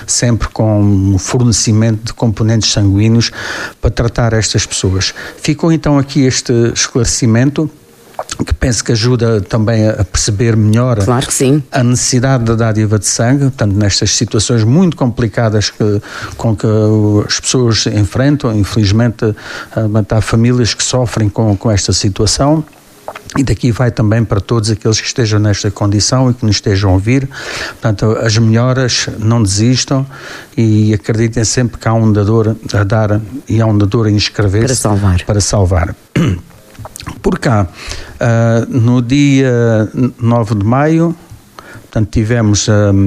sempre com fornecimento de componentes sanguíneos para tratar estas pessoas. Ficou então aqui este esclarecimento, que penso que ajuda também a perceber melhor, claro que sim, a necessidade da dádiva de sangue, portanto, nestas situações muito complicadas com que as pessoas enfrentam. Infelizmente, há famílias que sofrem com esta situação. E daqui vai também para todos aqueles que estejam nesta condição e que nos estejam a ouvir. Portanto, as melhoras, não desistam e acreditem sempre que há um dador a dar e há um dador a inscrever-se para salvar. Por cá, no dia 9 de maio, portanto, tivemos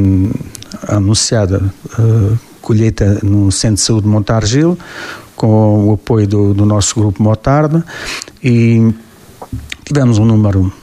a anunciada colheita no Centro de Saúde de Montargil, com o apoio do nosso grupo Motarde, e tivemos um número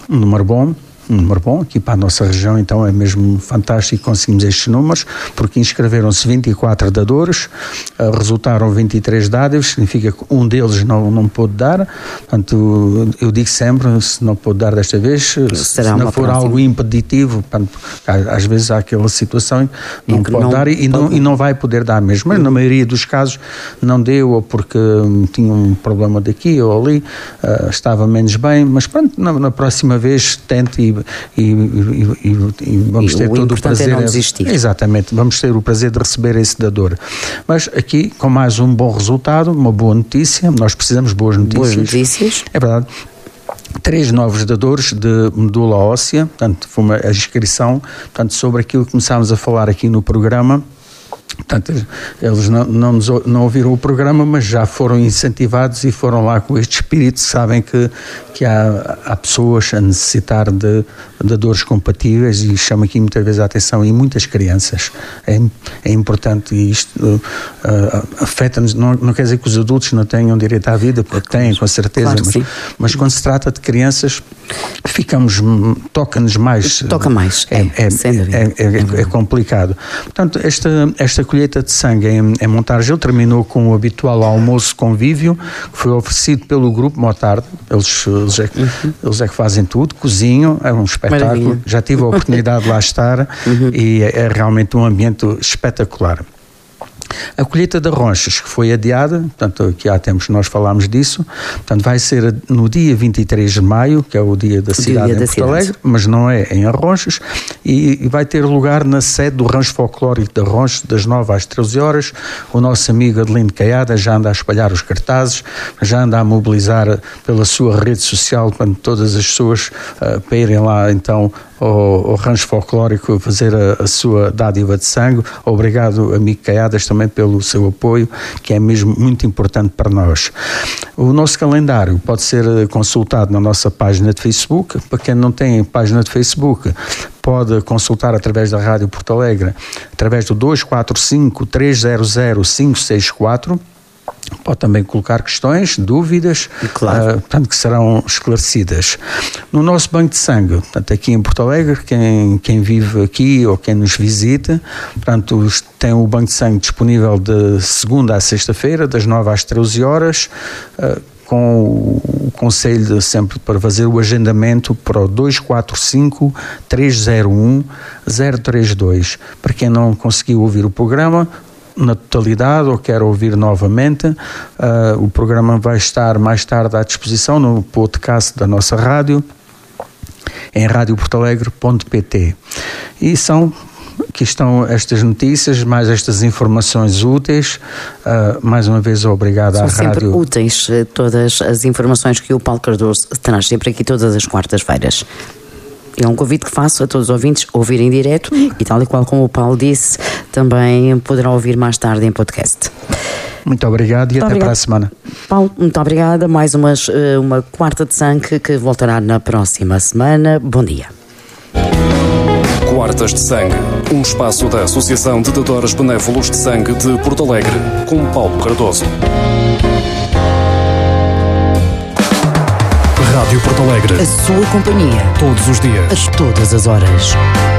bom aqui para a nossa região. Então é mesmo fantástico que conseguimos estes números, porque inscreveram-se 24 dadores, resultaram 23 dádivos, significa que um deles não pôde dar. Portanto, eu digo sempre, se não pôde dar desta vez, se não for algo impeditivo, portanto, às vezes há aquela situação em que não pode dar e não vai poder dar mesmo. Mas na maioria dos casos não deu, ou porque tinha um problema daqui ou ali, estava menos bem, mas pronto, na próxima vez tente e vamos ter todo o prazer. Não desistir. Exatamente, vamos ter o prazer de receber esse dador. Mas aqui, com mais um bom resultado, uma boa notícia, nós precisamos de boas notícias. Boas notícias. É verdade. 3 novos dadores de medula óssea, portanto, foi a inscrição, portanto, sobre aquilo que começámos a falar aqui no programa. Portanto, eles não ouviram o programa, mas já foram incentivados e foram lá com este espírito. Sabem que há pessoas a necessitar de dadores compatíveis, e chama aqui muitas vezes a atenção, e muitas crianças. É importante, e isto afeta-nos. Não quer dizer que os adultos não tenham direito à vida, porque têm, com certeza, claro, mas quando se trata de crianças, toca-nos mais. Toca mais, é complicado. Portanto, esta colheita de sangue em Montargil terminou com o habitual almoço convívio, que foi oferecido pelo Grupo Motarde. Eles é que fazem tudo, cozinham, é um espetáculo. Maravilha. Já tive a oportunidade de lá estar e é realmente um ambiente espetacular. A colheita de ronchas, que foi adiada, portanto, aqui há tempos nós falámos disso, portanto, vai ser no dia 23 de maio, que é o dia da cidade em Porto Alegre, mas não é em Arronches, e vai ter lugar na sede do Rancho Folclórico de Arronches, das 9 às 13 horas. O nosso amigo Adelino Caiada já anda a espalhar os cartazes, já anda a mobilizar pela sua rede social, quando todas as pessoas para irem lá, então, ao Rancho Folclórico fazer a sua dádiva de sangue. Obrigado, amigo Caiadas, também pelo seu apoio, que é mesmo muito importante para nós. O nosso calendário pode ser consultado na nossa página de Facebook. Para quem não tem página de Facebook, pode consultar através da Rádio Porto Alegre, através do 245-300-564. Pode também colocar questões, dúvidas, claro, portanto, que serão esclarecidas. No nosso banco de sangue, portanto, aqui em Porto Alegre, quem vive aqui ou quem nos visita, portanto, tem o banco de sangue disponível de segunda a sexta-feira, das 9 às 13 horas, com o conselho sempre para fazer o agendamento para o 245-301-032. Para quem não conseguiu ouvir o programa na totalidade ou quer ouvir novamente, o programa vai estar mais tarde à disposição no podcast da nossa rádio, em radioportalegre.pt. E aqui estão estas notícias, mais estas informações úteis. Mais uma vez, obrigado à rádio. São sempre úteis todas as informações que o Paulo Cardoso traz sempre aqui todas as quartas-feiras. É um convite que faço a todos os ouvintes ouvirem direto e, tal e qual como o Paulo disse, também poderão ouvir mais tarde em podcast. Muito obrigado e até para a semana. Paulo, muito obrigada. Mais uma quarta de sangue que voltará na próxima semana. Bom dia. Quartas de Sangue, um espaço da Associação de Dadores Benévolos de Sangue de Porto Alegre, com Paulo Cardoso. Rádio Porto Alegre. A sua companhia. Todos os dias. A todas as horas.